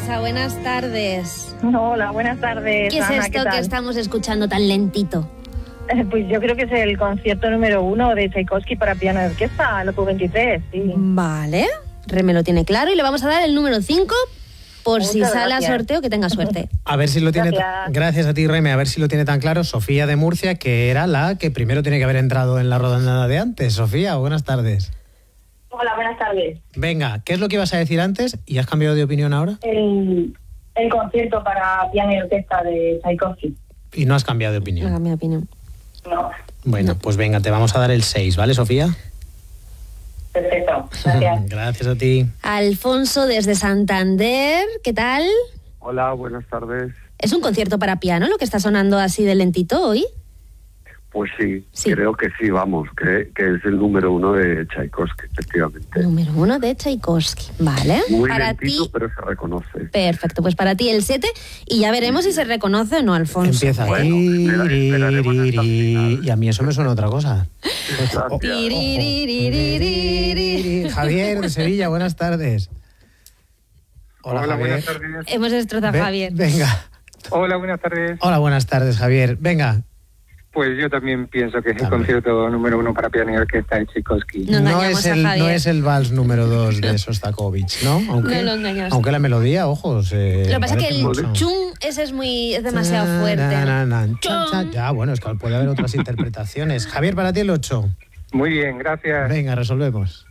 Teresa, buenas tardes. Hola, buenas tardes. ¿Qué es Ana, esto que estamos escuchando tan lentito? Pues yo creo que es el concierto número 1 de Tchaikovsky para piano y orquesta, el Opus 23, sí. Vale, Reme lo tiene claro y le vamos a dar el número 5 por Muchas si sale gracias. a sorteo, que tenga suerte. A ver si lo tiene. Gracias. Gracias a ti, Reme. A ver si lo tiene tan claro Sofía de Murcia, que era la que primero tiene que haber entrado en la rodada de antes. Sofía, buenas tardes. Hola, buenas tardes. Venga, ¿qué es lo que ibas a decir antes y has cambiado de opinión ahora? El concierto para piano y orquesta de Tchaikovsky. Y no has cambiado de No opinión. cambia mi opinión. No, Bueno, pues venga, te vamos a dar el 6, ¿vale, Sofía? perfecto. Gracias. Gracias a ti. Alfonso desde Santander, ¿qué tal? Hola, buenas tardes. ¿Es un concierto para piano lo que está sonando así de lentito hoy? Pues sí, Sí. creo que sí, vamos, que es el número 1 de Tchaikovsky, efectivamente. Número 1 de Tchaikovsky, ¿vale? Muy para lentito, ti, pero se reconoce. perfecto, pues para ti el 7 y ya veremos si se reconoce o no, Alfonso. Empieza. Bueno, esperaremos hasta el final. Y a mí eso me suena a otra cosa. Gracias. Tiriririririririri. Javier de Sevilla, buenas tardes. Hola, Javier. buenas tardes. Hemos destrozado a Javier. Venga. Hola, buenas tardes. Hola, buenas tardes, Javier. Venga. Pues yo también pienso que es el También. concierto número 1 para piano y orquesta de Tchaikovsky. No engañamos a Javier. No es el vals número 2 de Sostakovich, ¿no? Aunque, No lo engañamos. aunque la melodía, ojo, Lo que pasa es que el mucho. chung ese es demasiado fuerte. Ya, bueno, es que puede haber otras interpretaciones. Javier, para ti el 8. Muy bien, gracias. Venga, resolvemos.